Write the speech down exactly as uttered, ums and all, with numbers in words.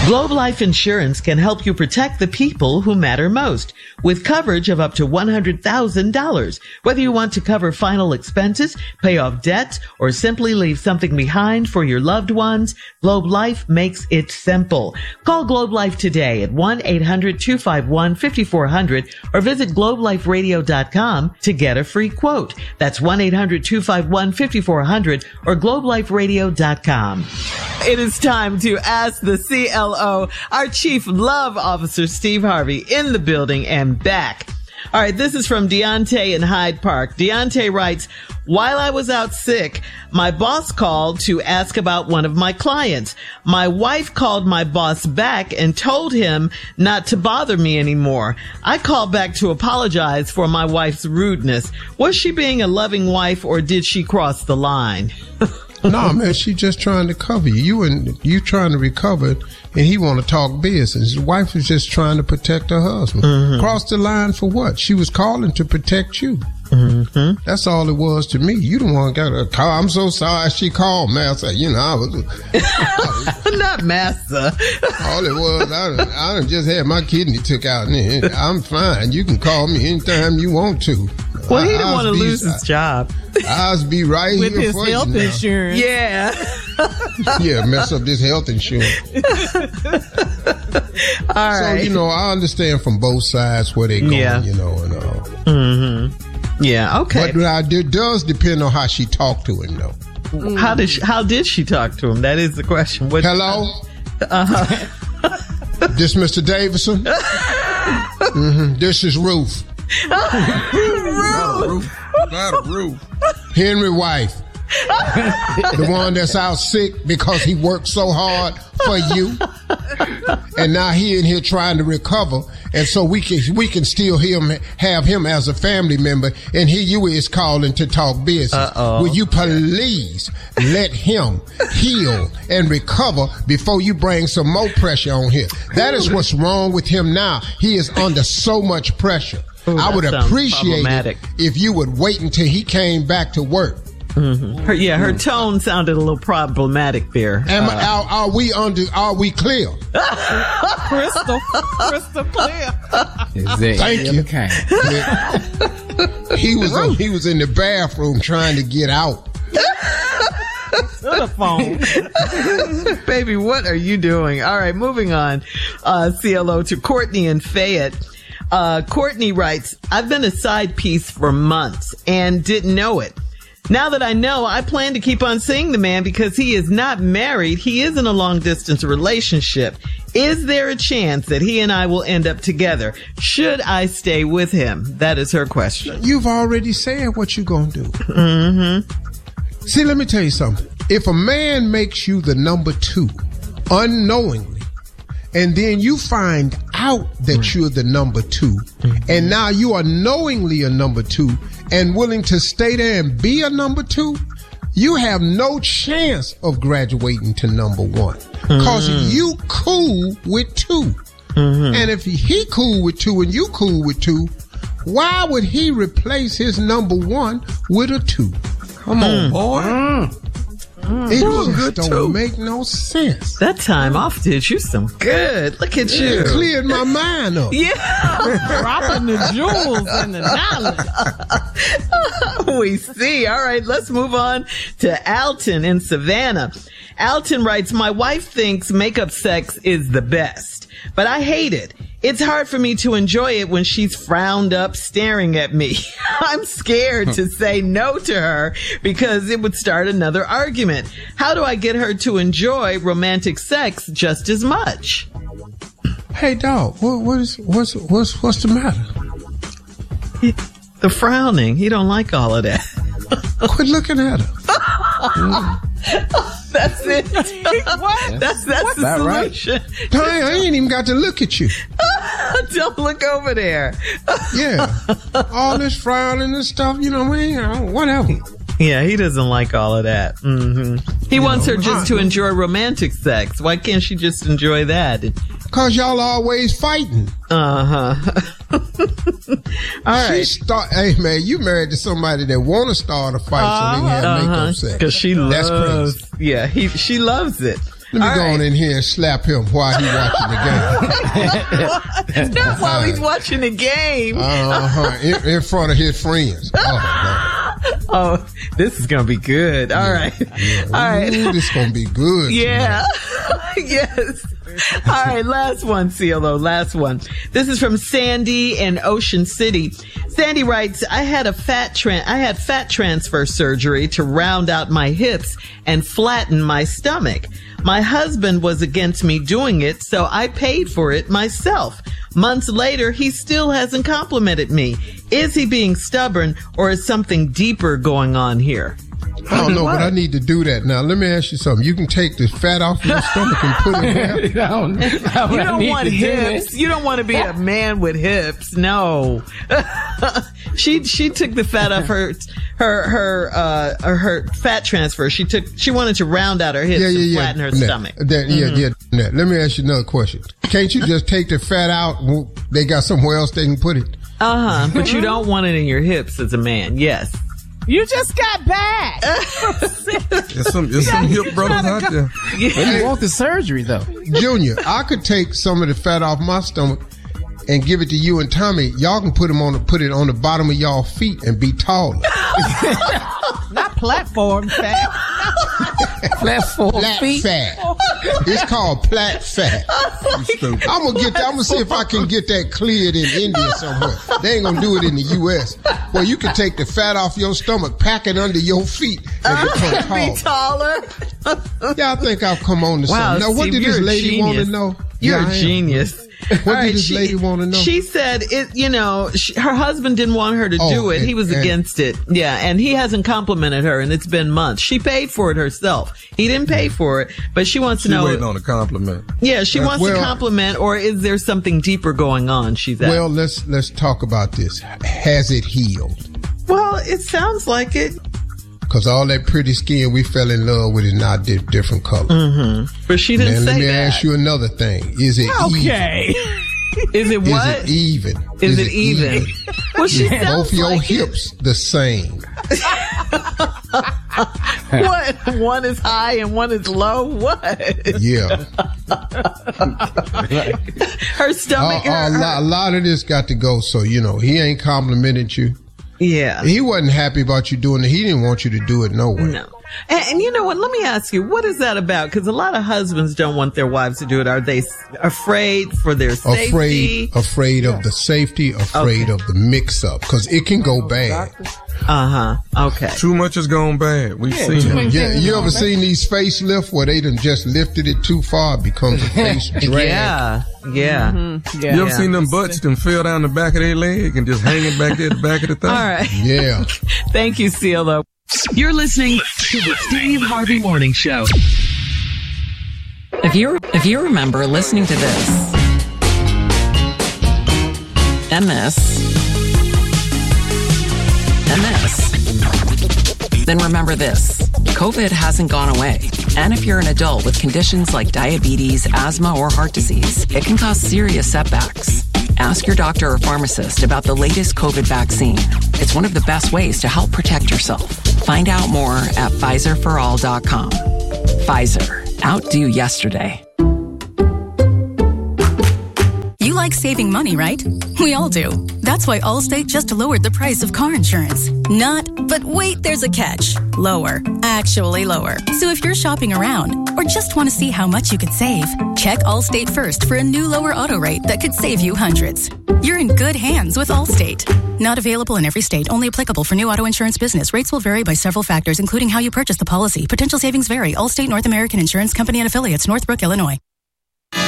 Globe Life Insurance can help you protect the people who matter most with coverage of up to one hundred thousand dollars. Whether you want to cover final expenses, pay off debts, or simply leave something behind for your loved ones, Globe Life makes it simple. Call Globe Life today at one eight hundred two five one five four zero zero or visit globe life radio dot com to get a free quote. That's one eight hundred two five one five four zero zero or globe life radio dot com. It is time to ask the C L O, our Chief Love Officer, Steve Harvey, in the building and back. All right, this is from Deontay in Hyde Park. Deontay writes, while I was out sick, my boss called to ask about one of my clients. My wife called my boss back and told him not to bother me anymore. I called back to apologize for my wife's rudeness. Was she being a loving wife or did she cross the line? No, man, she just trying to cover you. You and you trying to recover, and he want to talk business. His wife was just trying to protect her husband. Mm-hmm. Cross the line for what? She was calling to protect you. Mm-hmm. That's all it was to me. You don't want to get a call. I'm so sorry she called, Master. You know, I was... I was not Master. All it was, I done, I done just had my kidney took out. And I'm fine. You can call me anytime you want to. Well, he didn't want to lose his job. I'll be right with here his for you health now. insurance. Yeah. Yeah, mess up this health insurance. All right. So, you know, I understand from both sides where they're going, yeah. you know, and all. Mm-hmm. Yeah, okay. But uh, it does depend on how she talked to him, though. Mm. How did she, how did she talk to him? That is the question. What, Hello? Uh-huh. This Mister Davidson? Mm-hmm. This is Ruth. Ruth. Not a Ruth. Not a Ruth. Henry wife. The one that's out sick because he worked so hard for you. And now he in here trying to recover. And so we can we can still him, have him as a family member. And here you is calling to talk business. Uh-oh. Will you please let him heal and recover before you bring some more pressure on him? That is what's wrong with him now. He is under so much pressure. Ooh, I would appreciate it if you would wait until he came back to work. Mm-hmm. Her, yeah, her tone sounded a little problematic there. Am, uh, are, are we under? Are we clear? crystal, crystal clear. Thank you. He was on, he was in the bathroom trying to get out. The phone. Baby, what are you doing? All right, moving on. Uh, C L O to Courtney in Fayette. Uh, Courtney writes, I've been a side piece for months and didn't know it. Now that I know, I plan to keep on seeing the man because he is not married. He is in a long distance relationship. Is there a chance that he and I will end up together? Should I stay with him? That is her question. You've already said what you're going to do. Mm-hmm. See, let me tell you something. If a man makes you the number two unknowingly, and then you find out that mm. you're the number two, mm-hmm. and now you are knowingly a number two and willing to stay there and be a number two, you have no chance of graduating to number one. Because mm-hmm. you cool with two. Mm-hmm. And if he cool with two and you cool with two, why would he replace his number one with a two? Come mm. on, boy. Mm. Mm, it just good don't too. make no sense. That time off did you some good. Look at you. It cleared my mind up. Yeah. Dropping the jewels and the knowledge. We see. All right, let's move on to Alton in Savannah. Alton writes, my wife thinks makeup sex is the best, but I hate it. It's hard for me to enjoy it when she's frowned up staring at me. I'm scared to say no to her because it would start another argument. How do I get her to enjoy romantic sex just as much? Hey, dog, what, what is, what's, what's, what's the matter? The frowning. He don't like all of that. Quit looking at her. That's it. What? That's that's what? the that solution. Right? Dang, I ain't even got to look at you. Don't look over there. Yeah, all this frowning and stuff. You know, man, whatever. Yeah, he doesn't like all of that. Mm-hmm. He you wants know, her just I, to enjoy romantic sex. Why can't she just enjoy that? Cause y'all always fighting. Uh huh. All right. She start. Hey man, you married to somebody that want to start a fight uh, so they can have uh-huh. makeup sex. Because she That's loves. crazy. Yeah, he she loves it. Let me All go right. on in here and slap him while he's watching the game. Not while he's watching the game. Uh-huh. In, in front of his friends. Oh, Oh, this is gonna be good. All right, yeah. all right. Ooh, this gonna be good. Yeah. Yes. All right. Last one, CeeLo. Last one. This is from Sandy in Ocean City. Sandy writes, I had a fat tran- I had fat transfer surgery to round out my hips and flatten my stomach. My husband was against me doing it, so I paid for it myself. Months later, he still hasn't complimented me. Is he being stubborn, or is something deeper going on here? I don't know, but I need to do that. Now, let me ask you something. You can take the fat off your stomach and put it there. I don't, I You don't need want to do hips. that. You don't want to be a man with hips. No. she she took the fat off her her her uh her fat transfer. She took she wanted to round out her hips Yeah, yeah, and yeah. flatten her That- stomach. that- yeah, yeah. That. Let me ask you another question. Can't you just take the fat out? Well, they got somewhere else they can put it. Uh huh. But you don't want it in your hips as a man. Yes. You just got back. There's some, there's some hip brothers out there. Maybe you want the surgery, though. Junior, I could take some of the fat off my stomach and give it to you and Tommy. Y'all can put them on the, put it on the bottom of y'all feet and be taller. Not platform fat. Platform Plat feet. fat. It's called plat fat. Stupid. I'm gonna get that. I'm gonna see if I can get that cleared in India somewhere. They ain't gonna do it in the U S. Well, you can take the fat off your stomach, pack it under your feet, and become Be tall. taller. Y'all think I've come on to Wow, something? Now, what Steve, did you're this a lady want to genius. know? You're Yeah, I a am. genius. What All did this she- lady want to know? She said it, you know, she, her husband didn't want her to Oh, do it. and- He was and- against it. Yeah. And he hasn't complimented her, and it's been months. She paid for it herself. He didn't pay for it, but she wants to She know. waiting on a compliment. Yeah. She wants well- to compliment, or is there something deeper going on? She's at. Well, let's let's talk about this. Has it healed? Well, it sounds like it. Because all that pretty skin we fell in love with is now di- different color. Mm-hmm. But she didn't And say let me that. ask you another thing. Is it Okay. Is it even? what? Is it even? Is it even? Well, she sounds Both your like it. hips the same. What? One is high and one is low? What? Yeah. Her stomach. Uh, uh, a, her- lot, a lot of this got to go. So, you know, he ain't complimented you. yeah. He wasn't happy about you doing it. He didn't want you to do it no way. No. And, and you know what? Let me ask you, what is that about? Because a lot of husbands don't want their wives to do it. Are they s- afraid for their safety? Afraid, afraid of the safety, afraid Okay. of the mix-up, because it can go bad. Uh huh. Okay. Too much has gone bad. We've Yeah, seen too it. many- Yeah, you ever seen these facelift where they done just lifted it too far, it becomes a face drag? Yeah. Yeah. Yeah. You ever Yeah. seen them butts that fell down the back of their leg and just hanging back there at the back of the thing? All right. Yeah. Thank you, CeeLo. You're listening to the Steve Harvey Morning Show. If you if you remember listening to this and this and this, then remember this. COVID hasn't gone away. And if you're an adult with conditions like diabetes, asthma, or heart disease, it can cause serious setbacks. Ask your doctor or pharmacist about the latest COVID vaccine. It's one of the best ways to help protect yourself. Find out more at Pfizer for all dot com. Pfizer. Outdo yesterday. You like saving money, right? We all do. That's why Allstate just lowered the price of car insurance. Not, but wait, there's a catch. Lower. Actually lower. So if you're shopping around or just want to see how much you could save, check Allstate first for a new lower auto rate that could save you hundreds. You're in good hands with Allstate. Not available in every state. Only applicable for new auto insurance business. Rates will vary by several factors, including how you purchase the policy. Potential savings vary. Allstate North American Insurance Company and Affiliates, Northbrook, Illinois.